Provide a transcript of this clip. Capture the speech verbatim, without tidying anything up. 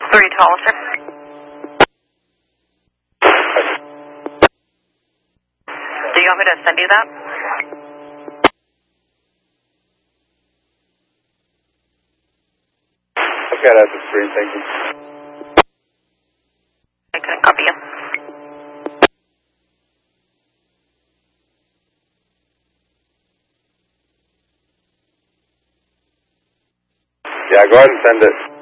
Three to Hollister. Do you want me to send you that? I've got at the screen, thank you. I couldn't copy you. Yeah, go ahead and send it.